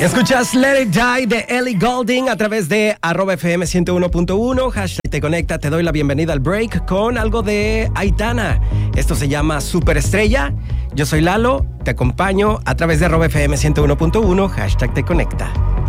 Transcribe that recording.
Escuchas Let It Die de Ellie Goulding a través de @FM 101.1, hashtag te conecta. Te doy la bienvenida al break con algo de Aitana. Esto se llama Superestrella. Yo soy Lalo, te acompaño a través de @FM 101.1, hashtag te conecta.